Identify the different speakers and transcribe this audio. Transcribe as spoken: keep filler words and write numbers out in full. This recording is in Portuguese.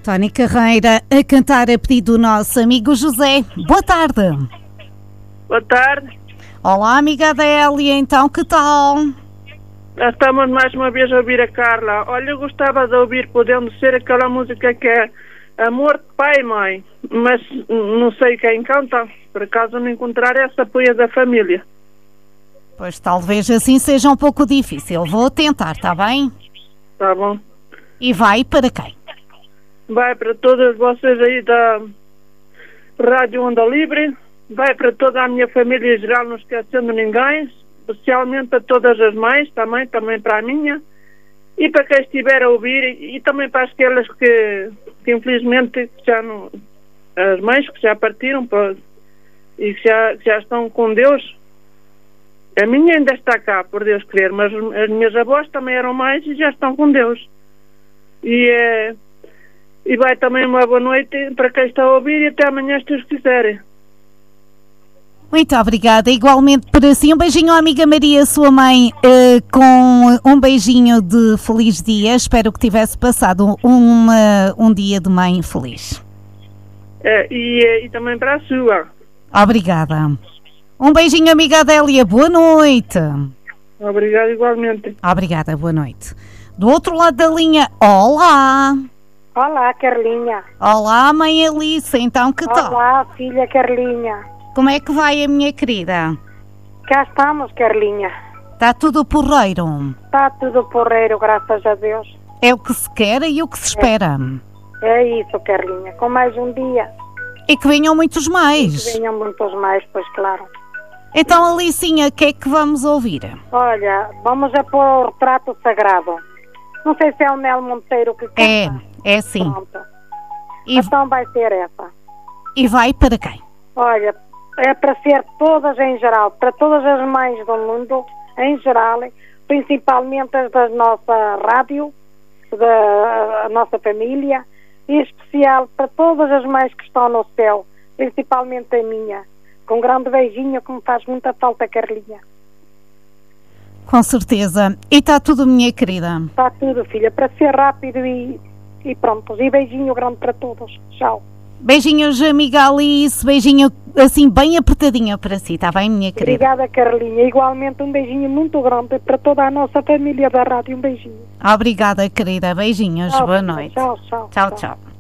Speaker 1: Tony Carreira a cantar a pedido do nosso amigo José. Boa tarde.
Speaker 2: Boa tarde.
Speaker 1: Olá, amiga Adélia, então que tal?
Speaker 2: Já estamos mais uma vez a ouvir a Carla. Olha, eu gostava de ouvir, podendo ser aquela música que é Amor de Pai e Mãe, mas não sei quem canta. Por acaso não encontrar essa, apoio da família.
Speaker 1: Pois talvez assim seja um pouco difícil. Vou tentar, está bem?
Speaker 2: Tá bom.
Speaker 1: E vai para quem?
Speaker 2: Vai para todas vocês aí da Rádio Onda Livre, vai para toda a minha família em geral, não esquecendo ninguém, especialmente para todas as mães, também, também para a minha, e para quem estiver a ouvir, e, e também para aquelas que, que infelizmente já não, as mães que já partiram para, e que já, que já estão com Deus. A minha ainda está cá, por Deus querer, mas as minhas avós também eram mães e já estão com Deus. E é... E vai também uma boa noite para quem está a ouvir e até amanhã, se Deus quiserem.
Speaker 1: Muito obrigada. Igualmente para si. Um beijinho à amiga Maria, sua mãe, eh, com um beijinho de feliz dia. Espero que tivesse passado uma, um dia de mãe feliz.
Speaker 2: É, e, e também para a sua.
Speaker 1: Obrigada. Um beijinho, amiga Adélia. Boa noite.
Speaker 2: Obrigada igualmente.
Speaker 1: Obrigada, boa noite. Do outro lado da linha, olá.
Speaker 3: Olá, Carlinha.
Speaker 1: Olá, mãe Alice, então que tal?
Speaker 3: Olá, filha Carlinha.
Speaker 1: Como é que vai a minha querida?
Speaker 3: Cá estamos, Carlinha.
Speaker 1: Está tudo porreiro?
Speaker 3: Está tudo porreiro, graças a Deus.
Speaker 1: É o que se quer e o que se espera.
Speaker 3: É, é isso, Carlinha. Com mais um dia.
Speaker 1: E que venham muitos mais.
Speaker 3: Que venham muitos mais, pois claro.
Speaker 1: Então, Alicinha, o que é que vamos ouvir?
Speaker 3: Olha, vamos a pôr o retrato sagrado. Não sei se é o Nel Monteiro que canta.
Speaker 1: É, é sim.
Speaker 3: Pronto.
Speaker 1: E,
Speaker 3: então vai ser essa.
Speaker 1: E vai para quem?
Speaker 3: Olha, é para ser todas em geral, para todas as mães do mundo, em geral, principalmente as da nossa rádio, da nossa família, e em especial para todas as mães que estão no céu, principalmente a minha. Com um grande beijinho que me faz muita falta, Carlinha.
Speaker 1: Com certeza. E está tudo, minha querida?
Speaker 3: Está tudo, filha, para ser rápido e, e pronto. E beijinho grande para todos. Tchau.
Speaker 1: Beijinhos, amiga Alice. Beijinho assim bem apertadinho para si, está bem, minha querida?
Speaker 3: Obrigada, Carlinha. Igualmente um beijinho muito grande para toda a nossa família da rádio. Um beijinho.
Speaker 1: Obrigada, querida. Beijinhos.
Speaker 3: Tchau,
Speaker 1: boa
Speaker 3: filha.
Speaker 1: noite.
Speaker 3: Tchau, tchau.
Speaker 1: Tchau, tchau.